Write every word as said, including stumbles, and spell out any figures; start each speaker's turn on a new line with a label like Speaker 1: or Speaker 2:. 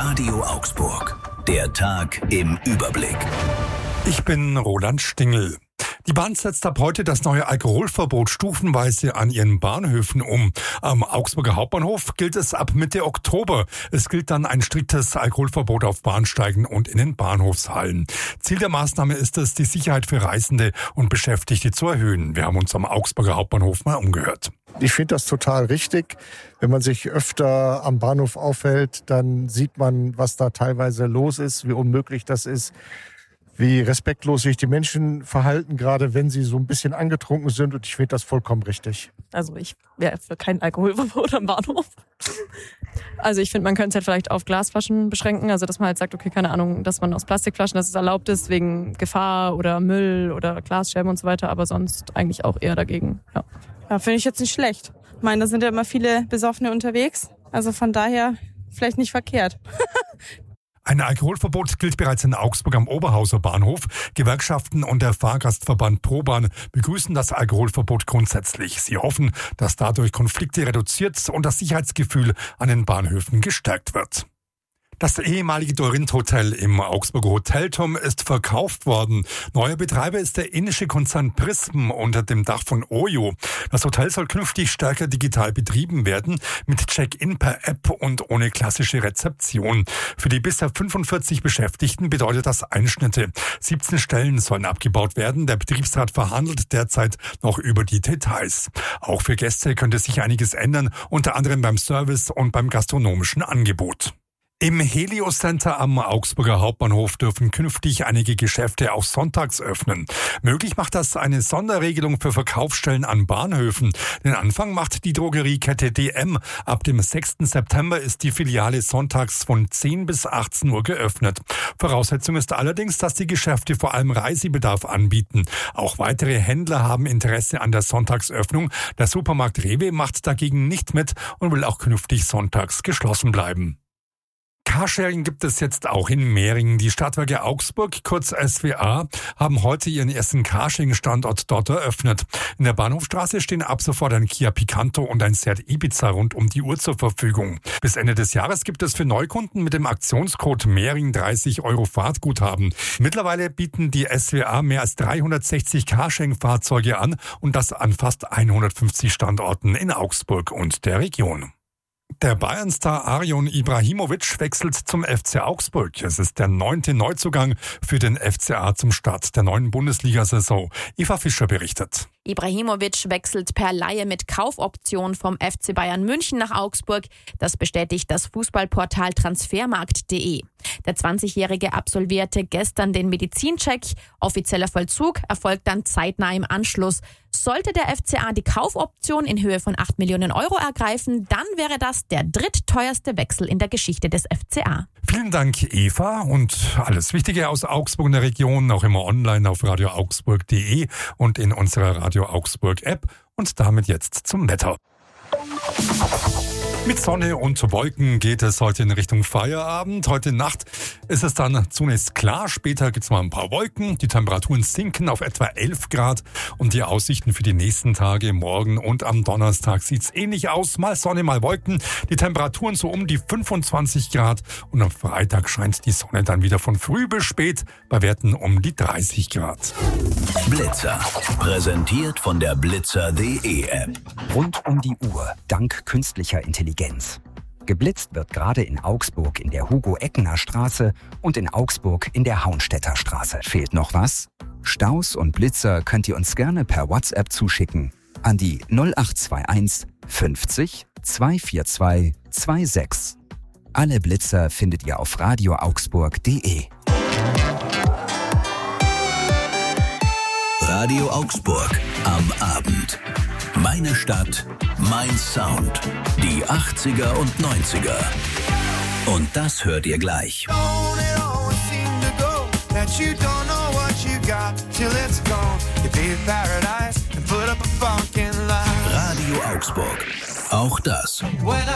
Speaker 1: Radio Augsburg. Der Tag im Überblick.
Speaker 2: Ich bin Roland Stingel. Die Bahn setzt ab heute das neue Alkoholverbot stufenweise an ihren Bahnhöfen um. Am Augsburger Hauptbahnhof gilt es ab Mitte Oktober. Es gilt dann ein striktes Alkoholverbot auf Bahnsteigen und in den Bahnhofshallen. Ziel der Maßnahme ist es, die Sicherheit für Reisende und Beschäftigte zu erhöhen. Wir haben uns am Augsburger Hauptbahnhof mal umgehört.
Speaker 3: Ich finde das total richtig. Wenn man sich öfter am Bahnhof aufhält, dann sieht man, was da teilweise los ist, wie unmöglich das ist, wie respektlos sich die Menschen verhalten, gerade wenn sie so ein bisschen angetrunken sind. Und ich finde das vollkommen richtig.
Speaker 4: Also ich wäre für kein Alkoholverbot am Bahnhof. Also ich finde, man könnte es halt vielleicht auf Glasflaschen beschränken. Also dass man halt sagt, okay, keine Ahnung, dass man aus Plastikflaschen, dass es erlaubt ist wegen Gefahr oder Müll oder Glasscherben und so weiter. Aber sonst eigentlich auch eher dagegen, ja.
Speaker 5: Ja, finde ich jetzt nicht schlecht. Ich meine, da sind ja immer viele Besoffene unterwegs. Also von daher vielleicht nicht verkehrt.
Speaker 2: Ein Alkoholverbot gilt bereits in Augsburg am Oberhauser Bahnhof. Gewerkschaften und der Fahrgastverband ProBahn begrüßen das Alkoholverbot grundsätzlich. Sie hoffen, dass dadurch Konflikte reduziert und das Sicherheitsgefühl an den Bahnhöfen gestärkt wird. Das ehemalige Dorint Hotel im Augsburger Hotelturm ist verkauft worden. Neuer Betreiber ist der indische Konzern Prism unter dem Dach von Oyo. Das Hotel soll künftig stärker digital betrieben werden, mit Check-in per App und ohne klassische Rezeption. Für die bisher fünfundvierzig Beschäftigten bedeutet das Einschnitte. siebzehn Stellen sollen abgebaut werden. Der Betriebsrat verhandelt derzeit noch über die Details. Auch für Gäste könnte sich einiges ändern, unter anderem beim Service und beim gastronomischen Angebot. Im Helios Center am Augsburger Hauptbahnhof dürfen künftig einige Geschäfte auch sonntags öffnen. Möglich macht das eine Sonderregelung für Verkaufsstellen an Bahnhöfen. Den Anfang macht die Drogeriekette D M. Ab dem sechsten September ist die Filiale sonntags von zehn bis achtzehn Uhr geöffnet. Voraussetzung ist allerdings, dass die Geschäfte vor allem Reisebedarf anbieten. Auch weitere Händler haben Interesse an der Sonntagsöffnung. Der Supermarkt Rewe macht dagegen nicht mit und will auch künftig sonntags geschlossen bleiben. Carsharing gibt es jetzt auch in Mehringen. Die Stadtwerke Augsburg, kurz S W A, haben heute ihren ersten Carsharing-Standort dort eröffnet. In der Bahnhofstraße stehen ab sofort ein Kia Picanto und ein Seat Ibiza rund um die Uhr zur Verfügung. Bis Ende des Jahres gibt es für Neukunden mit dem Aktionscode Mehring dreißig Euro Fahrtguthaben. Mittlerweile bieten die S W A mehr als dreihundertsechzig Carsharing-Fahrzeuge an und das an fast hundertfünfzig Standorten in Augsburg und der Region. Der Bayern-Star Arjon Ibrahimovic wechselt zum F C Augsburg. Es ist der neunte Neuzugang für den F C A zum Start der neuen Bundesliga-Saison. Eva Fischer berichtet.
Speaker 6: Ibrahimovic wechselt per Leihe mit Kaufoption vom F C Bayern München nach Augsburg. Das bestätigt das Fußballportal transfermarkt punkt de. Der zwanzigjährige absolvierte gestern den Medizincheck. Offizieller Vollzug erfolgt dann zeitnah im Anschluss. Sollte der F C A die Kaufoption in Höhe von acht Millionen Euro ergreifen, dann wäre das der drittteuerste Wechsel in der Geschichte des F C A.
Speaker 2: Vielen Dank, Eva. Und alles Wichtige aus Augsburg und der Region auch immer online auf radio augsburg punkt de und in unserer Radio Augsburg App. Und damit jetzt zum Wetter. Mit Sonne und Wolken geht es heute in Richtung Feierabend. Heute Nacht ist es dann zunächst klar. Später gibt es mal ein paar Wolken. Die Temperaturen sinken auf etwa elf Grad. Und die Aussichten für die nächsten Tage, morgen und am Donnerstag sieht es ähnlich aus. Mal Sonne, mal Wolken. Die Temperaturen so um die fünfundzwanzig Grad. Und am Freitag scheint die Sonne dann wieder von früh bis spät bei Werten um die dreißig Grad.
Speaker 1: Blitzer. Präsentiert von der blitzer punkt de App.
Speaker 7: Rund um die Uhr, dank künstlicher Intelligenz. Geblitzt wird gerade in Augsburg in der Hugo-Eckener-Straße und in Augsburg in der Haunstädter Straße. Fehlt noch was? Staus und Blitzer könnt ihr uns gerne per WhatsApp zuschicken an die null acht zwei eins fünfzig zweihundertvierundzwanzig sechsundzwanzig. Alle Blitzer findet ihr auf radio augsburg punkt de.
Speaker 1: Radio Augsburg am Abend. Meine Stadt, mein Sound. Die achtziger und neunziger. Und das hört ihr gleich. Radio Augsburg. Auch das